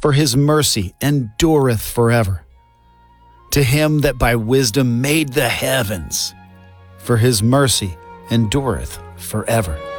for his mercy endureth forever. To him that by wisdom made the heavens, for his mercy endureth forever.